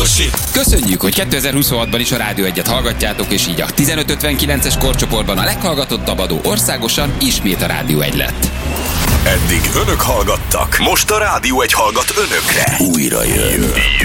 Bullshit. Köszönjük, hogy 2026-ban is a Rádió 1-et hallgatjátok, és így a 1559-es korcsoportban a leghallgatottabb adó országosan ismét a Rádió 1 lett. Eddig önök hallgattak, most a Rádió 1 hallgat önökre. Újra jön.